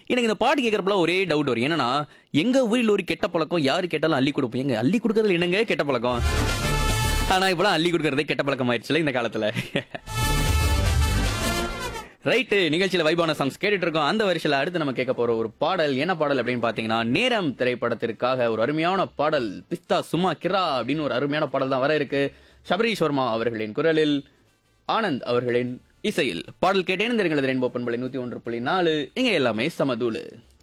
எனக்கு இந்த பாட்டு கேட்கறப்பல ஒரே டவுட் வரும். என்னன்னா, எங்க ஊரில் ஒரு கெட்ட பழக்கம், யாரு கேட்டாலும் அள்ளி கொடுப்போம். எங்க அள்ளி கொடுக்கறதுல என்னங்க கெட்ட பழக்கம்? ஆனா இப்பெல்லாம் அள்ளி கொடுக்கறதே கெட்ட பழக்கம் ஆயிடுச்சுல இந்த காலத்துல. ரைட்டு, நிகழ்ச்சியில வைபான சாங்ஸ் கேட்டுட்டு இருக்கோம். அந்த வரிசையில அடுத்து நம்ம கேட்க போற ஒரு பாடல் என்ன பாடல் அப்படின்னு பாத்தீங்கன்னா, நேரம் திரைப்படத்திற்காக ஒரு அருமையான பாடல், பிஸ்தா சும்மா கிரா அப்படின்னு ஒரு அருமையான பாடல் தான் வர இருக்கு. சபரீஷ் வர்மா அவர்களின் குரலில், ஆனந்த் அவர்களின் இசையில் பாடல் கேட்டேன். ரெயின்போ பண்பலை 101.4 இங்க எல்லாமே சமதூளு.